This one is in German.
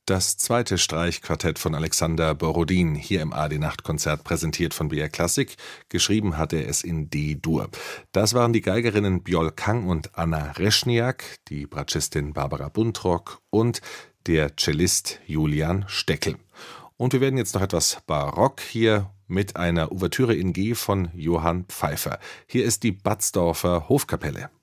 Das zweite Streichquartett von Alexander Borodin, hier im ARD-Nachtkonzert, präsentiert von BR Klassik. Geschrieben hat er es in D-Dur. Das waren die Geigerinnen Bjol Kang und Anna Reschniak, die Bratschistin Barbara Buntrock und der Cellist Julian Steckel. Und wir werden jetzt noch etwas barock hier mit einer Ouvertüre in G von Johann Pfeiffer. Hier ist die Batzdorfer Hofkapelle.